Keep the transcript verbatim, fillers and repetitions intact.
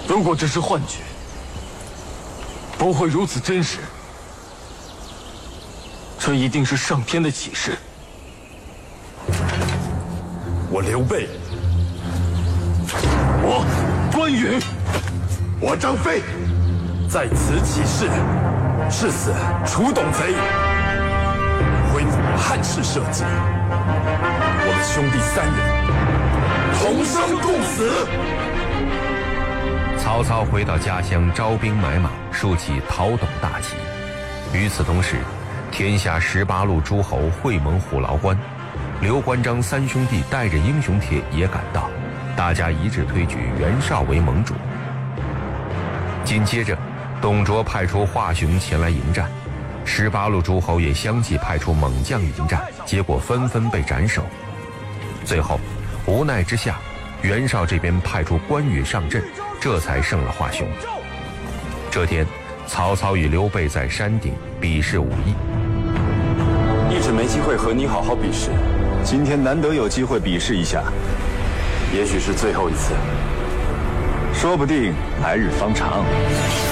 如果只是幻觉，不会如此真实。这一定是上天的启示。 我刘备， 我关羽， 我张飞，在此起誓，誓死除董贼，恢复汉室社稷。我们兄弟三人，同生共死。 曹操回到家乡，招兵买马，竖起讨董大旗。与此同时，天下十八路诸侯会盟虎牢关，刘关张三兄弟带着英雄帖也赶到，大家一致推举袁绍为盟主。紧接着，董卓派出华雄前来迎战，十八路诸侯也相继派出猛将迎战，结果纷纷被斩首。最后，无奈之下，袁绍这边派出关羽上阵，这才胜了华雄。这天，曹操与刘备在山顶比试武艺。 一直没机会和你好好比试，今天难得有机会比试一下，也许是最后一次，说不定来日方长。